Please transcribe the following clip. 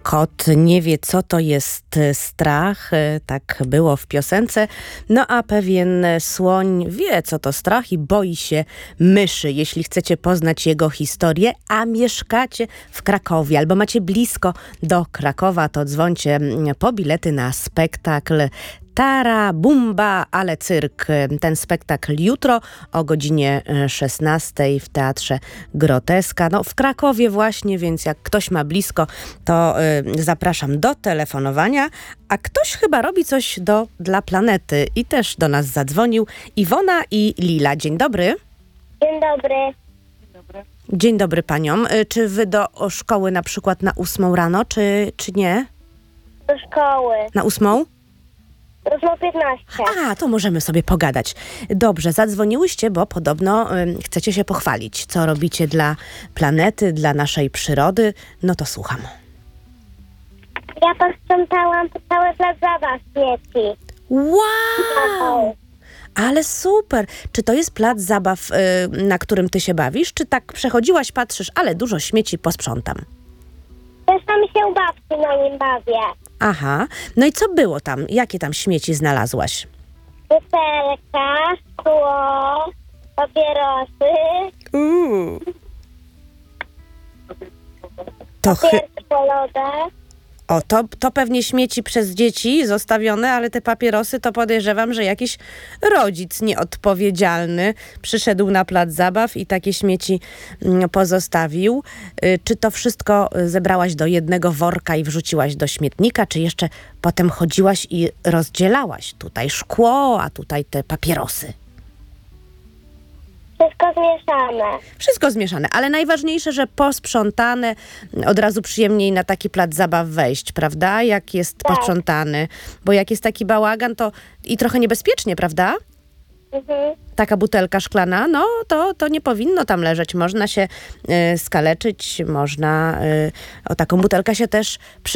Kot nie wie, co to jest strach, tak było w piosence. No a pewien słoń wie, co to strach i boi się myszy. Jeśli chcecie poznać jego historię, a mieszkacie w Krakowie albo macie blisko do Krakowa, to dzwońcie po bilety na spektakl Tara, Bumba, ale cyrk. Ten spektakl jutro o godzinie 16 w Teatrze Groteska. No w Krakowie właśnie, więc jak ktoś ma blisko, to zapraszam do telefonowania. A ktoś chyba robi coś dla planety i też do nas zadzwonił. Iwona i Lila. Dzień dobry. Dzień dobry. Dzień dobry paniom. Czy wy do szkoły na przykład na 8 rano, czy nie? Do szkoły. Na 8? 8:15. A, to możemy sobie pogadać. Dobrze, zadzwoniłyście, bo podobno chcecie się pochwalić. Co robicie dla planety, dla naszej przyrody? No to słucham. Ja posprzątałam cały plac zabaw śmieci. Wow! Ale super! Czy to jest plac zabaw, na którym ty się bawisz? Czy tak przechodziłaś, patrzysz, ale dużo śmieci, posprzątam? Czasami się u babci na nim bawię. Aha. No i co było tam? Jakie tam śmieci znalazłaś? Butelka, szkło, papierosy, To po lodach. O, to pewnie śmieci przez dzieci zostawione, ale te papierosy to podejrzewam, że jakiś rodzic nieodpowiedzialny przyszedł na plac zabaw i takie śmieci pozostawił. Czy to wszystko zebrałaś do jednego worka i wrzuciłaś do śmietnika, czy jeszcze potem chodziłaś i rozdzielałaś? Tutaj szkło, a tutaj te papierosy. Wszystko zmieszane. Wszystko zmieszane, ale najważniejsze, że posprzątane, od razu przyjemniej na taki plac zabaw wejść, prawda? Jak jest posprzątany, bo jak jest taki bałagan, to i trochę niebezpiecznie, prawda? Taka butelka szklana, no to nie powinno tam leżeć. Można się skaleczyć, można o taką butelkę się też